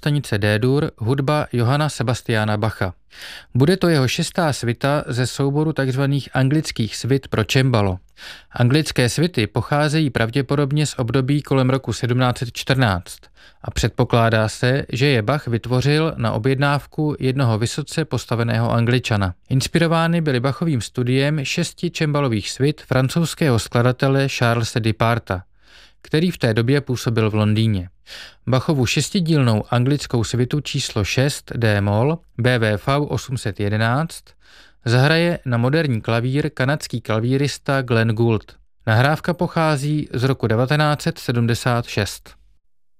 stanice D-dur, hudba Johanna Sebastiana Bacha. Bude to jeho 6. svita ze souboru tzv. Anglických svit pro cembalo. Anglické svity pocházejí pravděpodobně z období kolem roku 1714 a předpokládá se, že je Bach vytvořil na objednávku jednoho vysoce postaveného Angličana. Inspirovány byly Bachovým studiem 6 cembalových svit francouzského skladatele Charlese Duparta, který v té době působil v Londýně. Bachovu 6dílnou anglickou svitu číslo 6 D-moll BWV 811 zahraje na moderní klavír kanadský klavírista Glenn Gould. Nahrávka pochází z roku 1976.